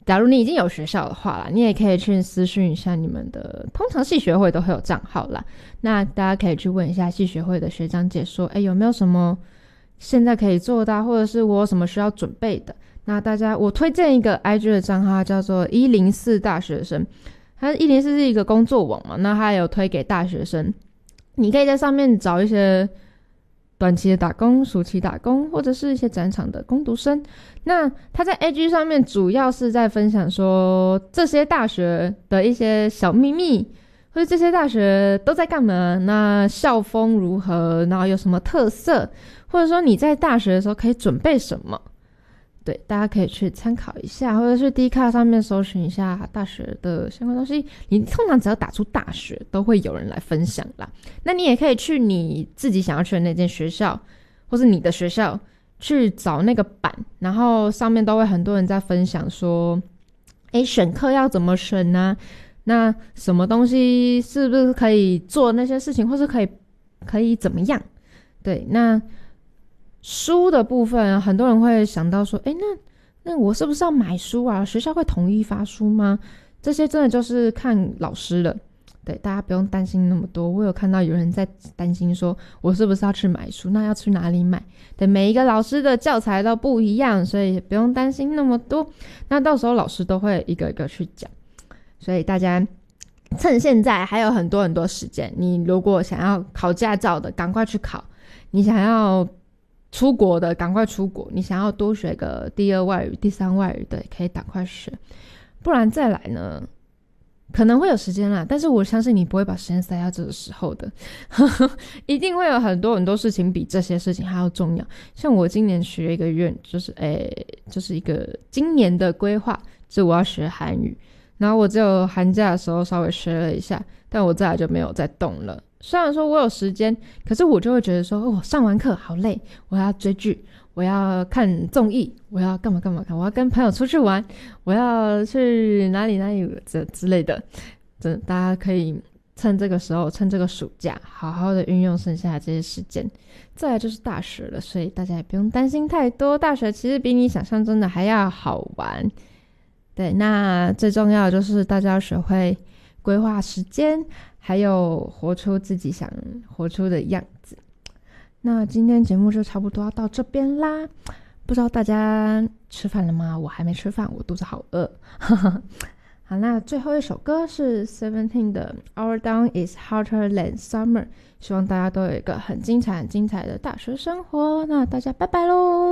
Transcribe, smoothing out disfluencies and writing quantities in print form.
假如你已经有学校的话啦，你也可以去私讯一下你们的，通常系学会都会有账号啦，那大家可以去问一下系学会的学长姐说，有没有什么现在可以做的或者是我有什么需要准备的。那我推荐一个 IG 的账号叫做104大学生，它104是一个工作网嘛，那它有推给大学生，你可以在上面找一些短期的打工、暑期打工，或者是一些展场的工读生。那他在 IG 上面主要是在分享说这些大学的一些小秘密，或者这些大学都在干嘛，那校风如何，然后有什么特色，或者说你在大学的时候可以准备什么。对，大家可以去参考一下，或者是 Dcard 上面搜寻一下大学的相关东西。你通常只要打出大学，都会有人来分享啦。那你也可以去你自己想要去的那间学校，或是你的学校去找那个版，然后上面都会很多人在分享说，选课要怎么选啊？那什么东西是不是可以做那些事情，或是可以怎么样？对，那书的部分，很多人会想到说，那我是不是要买书啊？学校会统一发书吗？这些真的就是看老师了。对，大家不用担心那么多。我有看到有人在担心说，我是不是要去买书？那要去哪里买？对，每一个老师的教材都不一样，所以不用担心那么多。那到时候老师都会一个一个去讲，所以大家趁现在还有很多很多时间，你如果想要考驾照的，赶快去考；你想要出国的，赶快出国；你想要多学个第2外语、第3外语的，可以赶快学。不然再来呢，可能会有时间啦，但是我相信你不会把时间塞到这个时候的一定会有很多很多事情比这些事情还要重要。像我今年学一个愿，就是一个今年的规划，就是我要学韩语，然后我只有寒假的时候稍微学了一下，但我再来就没有再动了。虽然说我有时间，可是我就会觉得说，上完课好累，我要追剧，我要看综艺，我要干嘛干嘛干嘛，我要跟朋友出去玩，我要去哪里之类的。大家可以趁这个时候，趁这个暑假，好好的运用剩下的这些时间。再来就是大学了，所以大家也不用担心太多，大学其实比你想象中的还要好玩。对，那最重要的就是大家要学会规划时间，还有活出自己想活出的样子。那今天节目就差不多要到这边啦，不知道大家吃饭了吗？我还没吃饭，我肚子好饿好，那最后一首歌是 Seventeen 的 Our Dawn is Hotter Than Summer， 希望大家都有一个很精彩很精彩的大学生活。那大家拜拜咯。